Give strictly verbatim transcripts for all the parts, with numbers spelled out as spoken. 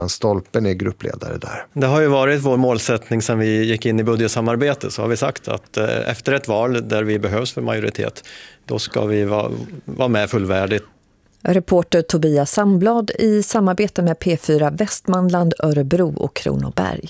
Stolpen är gruppledare där. Det har ju varit vår målsättning sedan vi gick in i budgetsamarbete, så har vi sagt att efter ett val där vi behövs för majoritet, då ska vi vara, vara med fullvärdigt. Reporter Tobias Sandblad i samarbete med P fyra Västmanland, Örebro och Kronoberg.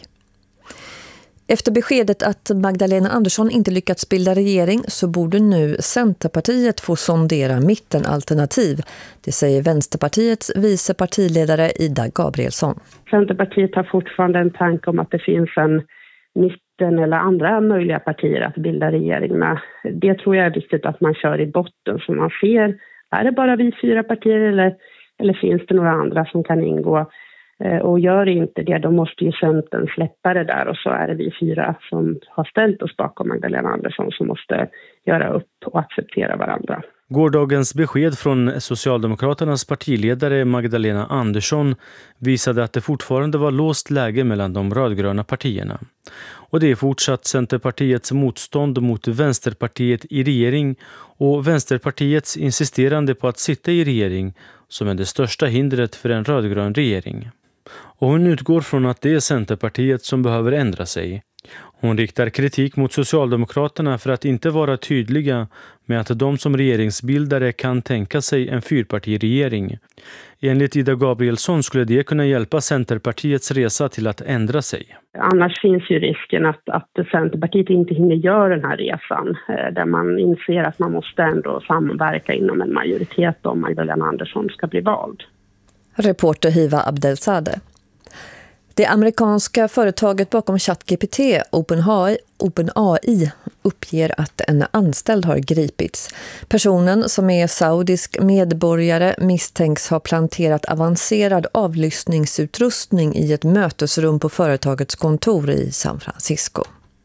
Efter beskedet att Magdalena Andersson inte lyckats bilda regering så borde nu Centerpartiet få sondera mittenalternativ. Det säger Vänsterpartiets vice partiledare Ida Gabrielsson. Centerpartiet har fortfarande en tanke om att det finns en mitten eller andra möjliga partier att bilda regering med. Det tror jag är viktigt att man kör i botten så man ser, är det bara vi fyra partier eller, eller finns det några andra som kan ingå? Och gör inte det, då måste ju Centern släppa det där och så är det vi fyra som har ställt oss bakom Magdalena Andersson som måste göra upp och acceptera varandra. Gårdagens besked från Socialdemokraternas partiledare Magdalena Andersson visade att det fortfarande var låst läge mellan de rödgröna partierna. Och det är fortsatt Centerpartiets motstånd mot Vänsterpartiet i regering och Vänsterpartiets insisterande på att sitta i regering som är det största hindret för en rödgrön regering. Och hon utgår från att det är Centerpartiet som behöver ändra sig. Hon riktar kritik mot Socialdemokraterna för att inte vara tydliga med att de som regeringsbildare kan tänka sig en fyrpartiregering. Enligt Ida Gabrielsson skulle det kunna hjälpa Centerpartiets resa till att ändra sig. Annars finns ju risken att, att Centerpartiet inte hinner göra den här resan. Där man inser att man måste ändå samverka inom en majoritet om Magdalena Andersson ska bli vald. Reporter Hiva Abdelzadeh. Det amerikanska företaget bakom ChatGPT, OpenAI, OpenAI, uppger att en anställd har gripits. Personen, som är saudisk medborgare, misstänks ha planterat avancerad avlyssningsutrustning i ett mötesrum på företagets kontor i San Francisco.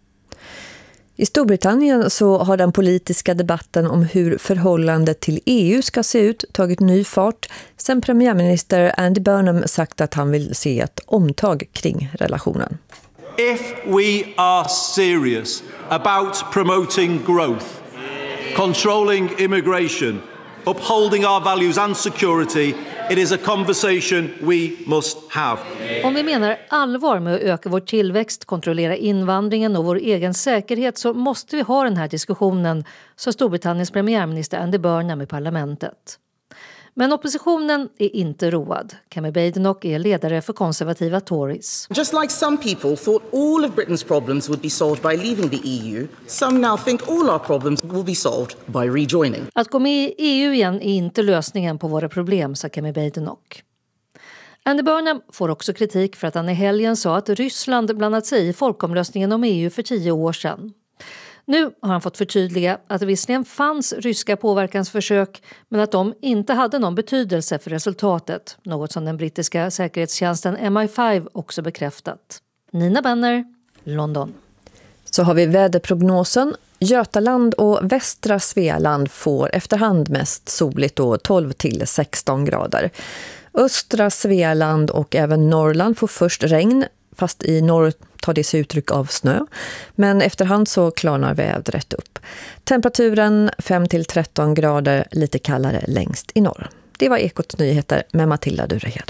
I Storbritannien så har den politiska debatten om hur förhållandet till E U ska se ut tagit ny fart sedan premiärminister Andy Burnham sagt att han vill se ett omtag kring relationen. If we are serious about promoting growth, controlling immigration, upholding our values and security, it is a conversation we must have. Om vi menar allvar med att öka vår tillväxt, kontrollera invandringen och vår egen säkerhet så måste vi ha den här diskussionen, sa Storbritanniens premiärminister Andy Burnham i parlamentet. Men oppositionen är inte road. Kemi Badenoch är ledare för konservativa Tories. Just like some people thought all of Britain's problems would be solved by leaving the E U, some now think all our problems will be solved by rejoining. Att gå med i E U igen är inte lösningen på våra problem, sa Kemi Badenoch. Andy Burnham får också kritik för att han i helgen sa att Ryssland blandat sig i folkomröstningen om E U för tio år sedan. Nu har han fått förtydliga att det visserligen fanns ryska påverkansförsök men att de inte hade någon betydelse för resultatet, något som den brittiska säkerhetstjänsten M I fem också bekräftat. Nina Benner, London. Så har vi väderprognosen. Götaland och västra Svealand får efterhand mest soligt och tolv till sexton grader. Östra Svealand och även Norrland får först regn, fast i norr tar det sig uttryck av snö. Men efterhand så klarnar vädret upp. Temperaturen fem till tretton grader, lite kallare längst i norr. Det var Ekots nyheter med Matilda Durehed.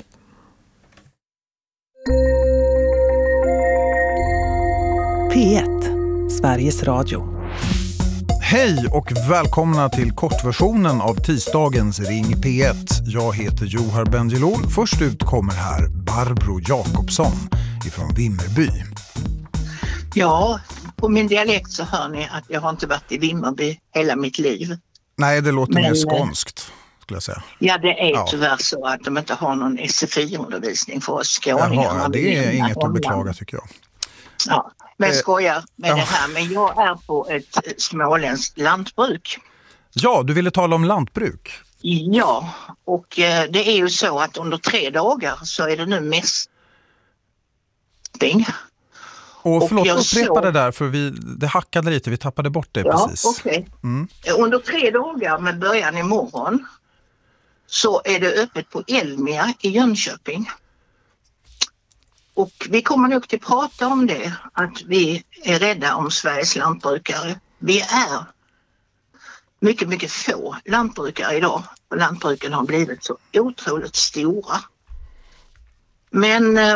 P ett, Sveriges Radio. Hej och välkomna till kortversionen av tisdagens Ring P ett. Jag heter Johar Bendjelloul. Först ut kommer här Barbro Jakobsson ifrån Vimmerby. Ja, på min dialekt så hör ni att jag har inte varit i Vimmerby hela mitt liv. Nej, det låter Men, mer skånskt skulle jag säga. Ja, det är ja. tyvärr så att de inte har någon S F I-undervisning för oss skåningar. Jaha, det är inget att beklaga tycker jag. Ja, men Eh, skojar med ja. det här. Men jag är på ett småländskt lantbruk. Ja, du ville tala om lantbruk. Ja, och eh, det är ju så att under tre dagar så är det nu mästning. Och förlåt, jag upprepa såg... det där för vi, det hackade lite, vi tappade bort det ja, precis. Okay. Mm. Under tre dagar med början imorgon så är det öppet på Elmia i Jönköping. Och vi kommer nog till prata om det, att vi är rädda om Sveriges lantbrukare. Vi är mycket, mycket få lantbrukare idag. Och lantbruken har blivit så otroligt stora. Men